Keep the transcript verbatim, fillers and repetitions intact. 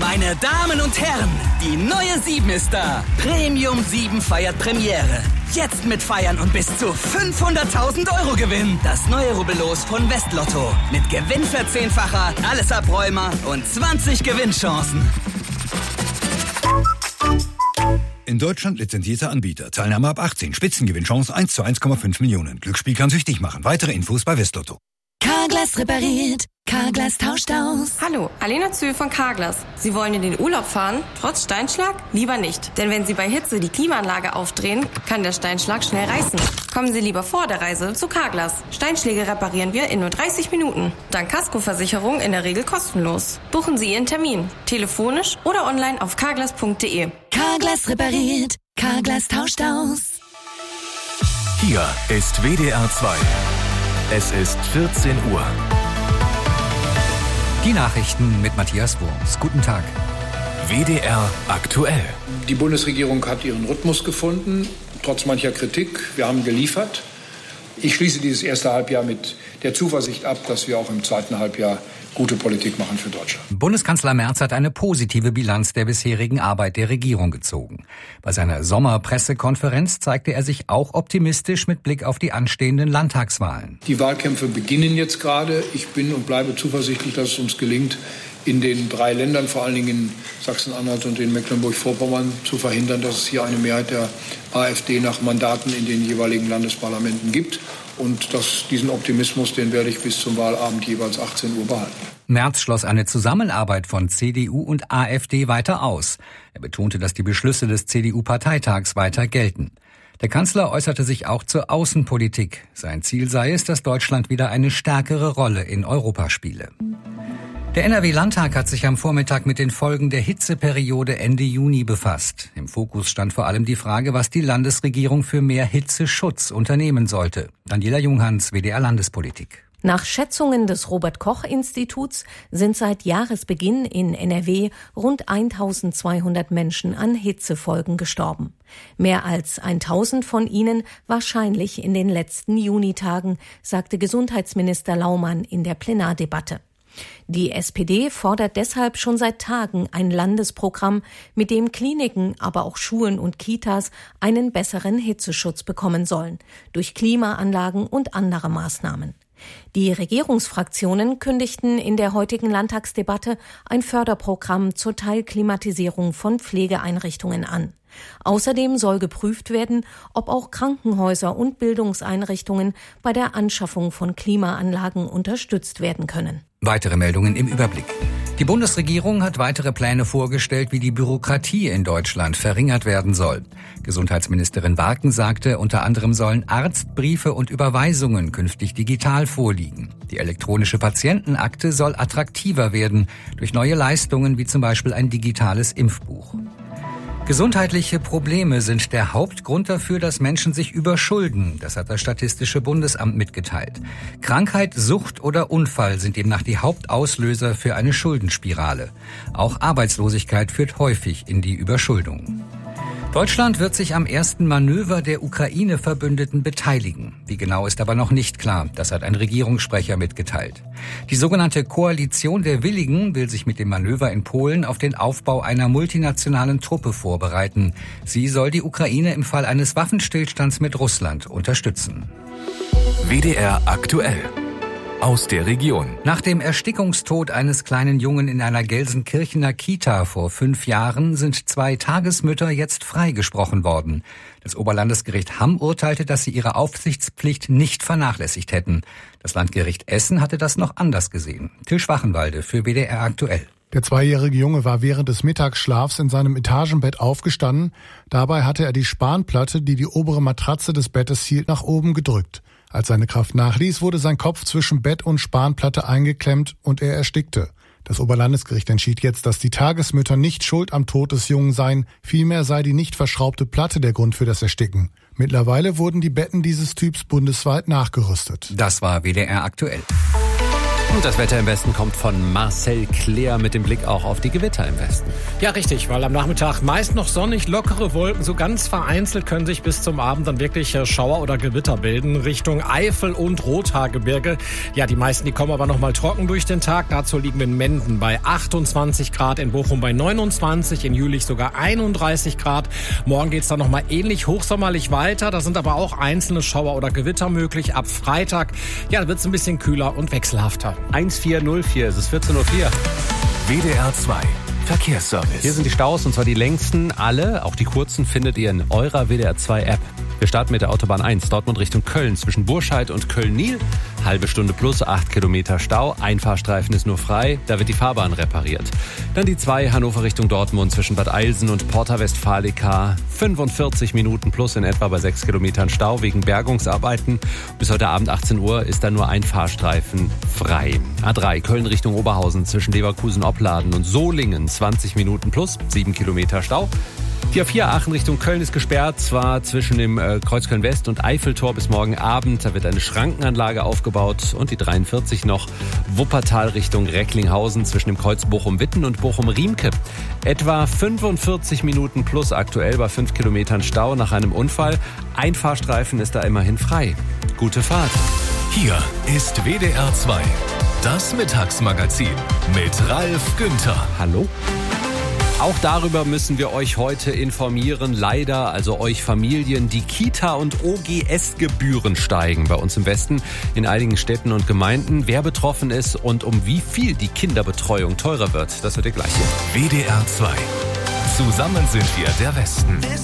Meine Damen und Herren, die neue sieben ist da. Premium sieben feiert Premiere. Jetzt mit Feiern und bis zu fünfhunderttausend Euro Gewinn. Das neue Rubbellos von Westlotto. Mit Gewinnverzehnfacher, alles Abräumer und zwanzig Gewinnchancen. In Deutschland lizenzierter Anbieter. Teilnahme ab achtzehn. Spitzengewinnchance eins zu eins Komma fünf Millionen. Glücksspiel kann süchtig machen. Weitere Infos bei Westlotto. Carglass repariert. Carglass tauscht aus. Hallo, Alena Zühl von Carglass. Sie wollen in den Urlaub fahren? Trotz Steinschlag? Lieber nicht. Denn wenn Sie bei Hitze die Klimaanlage aufdrehen, kann der Steinschlag schnell reißen. Kommen Sie lieber vor der Reise zu Carglass. Steinschläge reparieren wir in nur dreißig Minuten. Dank Kaskoversicherung in der Regel kostenlos. Buchen Sie Ihren Termin. Telefonisch oder online auf carglass punkt de. Carglass repariert. Carglass tauscht aus. Hier ist W D R zwei. Es ist vierzehn Uhr. Die Nachrichten mit Matthias Wurms. Guten Tag. W D R aktuell. Die Bundesregierung hat ihren Rhythmus gefunden, trotz mancher Kritik. Wir haben geliefert. Ich schließe dieses erste Halbjahr mit der Zuversicht ab, dass wir auch im zweiten Halbjahr gute Politik machen für Deutschland. Bundeskanzler Merz hat eine positive Bilanz der bisherigen Arbeit der Regierung gezogen. Bei seiner Sommerpressekonferenz zeigte er sich auch optimistisch mit Blick auf die anstehenden Landtagswahlen. Die Wahlkämpfe beginnen jetzt gerade. Ich bin und bleibe zuversichtlich, dass es uns gelingt, in den drei Ländern, vor allen Dingen in Sachsen-Anhalt und in Mecklenburg-Vorpommern, zu verhindern, dass es hier eine Mehrheit der AfD nach Mandaten in den jeweiligen Landesparlamenten gibt. Und dass diesen Optimismus, den werde ich bis zum Wahlabend jeweils achtzehn Uhr behalten. Merz schloss eine Zusammenarbeit von C D U und AfD weiter aus. Er betonte, dass die Beschlüsse des C D U-Parteitags weiter gelten. Der Kanzler äußerte sich auch zur Außenpolitik. Sein Ziel sei es, dass Deutschland wieder eine stärkere Rolle in Europa spiele. Der N R W-Landtag hat sich am Vormittag mit den Folgen der Hitzeperiode Ende Juni befasst. Im Fokus stand vor allem die Frage, was die Landesregierung für mehr Hitzeschutz unternehmen sollte. Daniela Junghans, W D R Landespolitik. Nach Schätzungen des Robert-Koch-Instituts sind seit Jahresbeginn in N R W rund eintausendzweihundert Menschen an Hitzefolgen gestorben. Mehr als tausend von ihnen wahrscheinlich in den letzten Junitagen, sagte Gesundheitsminister Laumann in der Plenardebatte. Die S P D fordert deshalb schon seit Tagen ein Landesprogramm, mit dem Kliniken, aber auch Schulen und Kitas einen besseren Hitzeschutz bekommen sollen, durch Klimaanlagen und andere Maßnahmen. Die Regierungsfraktionen kündigten in der heutigen Landtagsdebatte ein Förderprogramm zur Teilklimatisierung von Pflegeeinrichtungen an. Außerdem soll geprüft werden, ob auch Krankenhäuser und Bildungseinrichtungen bei der Anschaffung von Klimaanlagen unterstützt werden können. Weitere Meldungen im Überblick. Die Bundesregierung hat weitere Pläne vorgestellt, wie die Bürokratie in Deutschland verringert werden soll. Gesundheitsministerin Warken sagte, unter anderem sollen Arztbriefe und Überweisungen künftig digital vorliegen. Die elektronische Patientenakte soll attraktiver werden durch neue Leistungen wie zum Beispiel ein digitales Impfbuch. Gesundheitliche Probleme sind der Hauptgrund dafür, dass Menschen sich überschulden. Das hat das Statistische Bundesamt mitgeteilt. Krankheit, Sucht oder Unfall sind demnach die Hauptauslöser für eine Schuldenspirale. Auch Arbeitslosigkeit führt häufig in die Überschuldung. Deutschland wird sich am ersten Manöver der Ukraine-Verbündeten beteiligen. Wie genau ist aber noch nicht klar. Das hat ein Regierungssprecher mitgeteilt. Die sogenannte Koalition der Willigen will sich mit dem Manöver in Polen auf den Aufbau einer multinationalen Truppe vorbereiten. Sie soll die Ukraine im Fall eines Waffenstillstands mit Russland unterstützen. W D R aktuell. Aus der Region. Nach dem Erstickungstod eines kleinen Jungen in einer Gelsenkirchener Kita vor fünf Jahren sind zwei Tagesmütter jetzt freigesprochen worden. Das Oberlandesgericht Hamm urteilte, dass sie ihre Aufsichtspflicht nicht vernachlässigt hätten. Das Landgericht Essen hatte das noch anders gesehen. Til Schwachenwalde für W D R aktuell. Der zweijährige Junge war während des Mittagsschlafs in seinem Etagenbett aufgestanden. Dabei hatte er die Spanplatte, die die obere Matratze des Bettes hielt, nach oben gedrückt. Als seine Kraft nachließ, wurde sein Kopf zwischen Bett und Spanplatte eingeklemmt und er erstickte. Das Oberlandesgericht entschied jetzt, dass die Tagesmütter nicht schuld am Tod des Jungen seien, vielmehr sei die nicht verschraubte Platte der Grund für das Ersticken. Mittlerweile wurden die Betten dieses Typs bundesweit nachgerüstet. Das war W D R aktuell. Und das Wetter im Westen kommt von Marcel Claire mit dem Blick auch auf die Gewitter im Westen. Ja, richtig, weil am Nachmittag meist noch sonnig, lockere Wolken, so ganz vereinzelt können sich bis zum Abend dann wirklich Schauer oder Gewitter bilden, Richtung Eifel und Rothaargebirge. Ja, die meisten, die kommen aber noch mal trocken durch den Tag. Dazu liegen wir in Menden bei achtundzwanzig Grad, in Bochum bei neunundzwanzig, in Jülich sogar einunddreißig Grad. Morgen geht's dann noch mal ähnlich hochsommerlich weiter. Da sind aber auch einzelne Schauer oder Gewitter möglich. Ab Freitag, ja, da wird's ein bisschen kühler und wechselhafter. eins vier null vier, es ist vierzehn Uhr vier. W D R zwei Verkehrsservice. Hier sind die Staus, und zwar die längsten. Alle, auch die kurzen, findet ihr in eurer W D R zwei App. Wir starten mit der Autobahn eins, Dortmund Richtung Köln, zwischen Burscheid und Köln-Nil. Halbe Stunde plus, acht Kilometer Stau. Ein Fahrstreifen ist nur frei, da wird die Fahrbahn repariert. Dann die zwei, Hannover Richtung Dortmund, zwischen Bad Eilsen und Porta Westfalica. fünfundvierzig Minuten plus in etwa bei sechs Kilometern Stau wegen Bergungsarbeiten. Bis heute Abend achtzehn Uhr ist da nur ein Fahrstreifen frei. A drei, Köln Richtung Oberhausen, zwischen Leverkusen-Opladen und Solingen. zwanzig Minuten plus, sieben Kilometer Stau. Die A vier Aachen Richtung Köln ist gesperrt, zwar zwischen dem äh, Kreuzköln West und Eiffeltor bis morgen Abend. Da wird eine Schrankenanlage aufgebaut. Und die dreiundvierzig noch, Wuppertal Richtung Recklinghausen, zwischen dem Kreuz Bochum-Witten und Bochum-Riemke. Etwa fünfundvierzig Minuten plus aktuell bei fünf Kilometern Stau nach einem Unfall. Ein Fahrstreifen ist da immerhin frei. Gute Fahrt. Hier ist W D R zwei, das Mittagsmagazin mit Ralf Günther. Hallo? Auch darüber müssen wir euch heute informieren. Leider, also euch Familien, die Kita- und O G S-Gebühren steigen bei uns im Westen, in einigen Städten und Gemeinden. Wer betroffen ist und um wie viel die Kinderbetreuung teurer wird, das hört ihr gleich hier. W D R zwei. Zusammen sind wir der Westen.